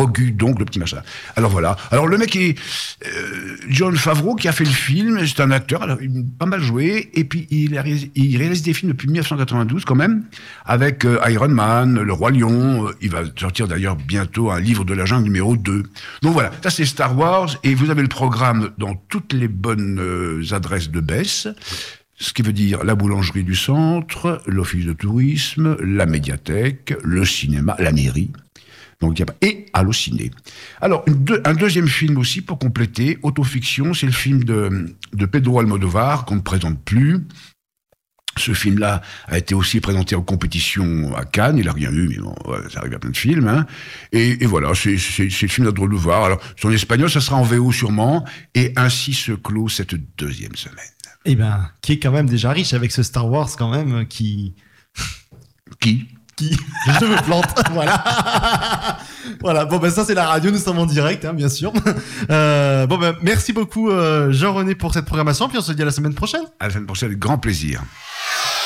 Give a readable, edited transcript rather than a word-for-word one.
Grogu, donc le petit machin. Alors voilà. Alors le mec est Jon Favreau qui a fait le film, c'est un acteur, alors, il a pas mal joué, et puis il réalise des films depuis 1992 quand même, avec Iron Man, Le Roi Lion, il va sortir d'ailleurs bientôt un livre de la jungle numéro 2. Donc voilà, ça c'est Star Wars, et vous avez le programme dans toutes les bonnes adresses de Besse. Ce qui veut dire la boulangerie du centre, l'office de tourisme, la médiathèque, le cinéma, la mairie. Donc, et Allociné. Alors, un deuxième film aussi pour compléter, autofiction, c'est le film de Pedro Almodovar qu'on ne présente plus. Ce film-là a été aussi présenté en compétition à Cannes, il n'a rien eu, mais bon, ça arrive à plein de films. Hein. Et voilà, c'est le film d'Almodovar. Alors, en espagnol, ça sera en VO sûrement, et ainsi se clôt cette deuxième semaine. Eh ben, qui est quand même déjà riche avec ce Star Wars quand même, qui... Je me plante, voilà. Voilà, bon ben ça c'est la radio, nous sommes en direct, hein, bien sûr. Bon ben merci beaucoup Jean-René pour cette programmation, puis on se dit à la semaine prochaine. À la semaine prochaine, avec grand plaisir.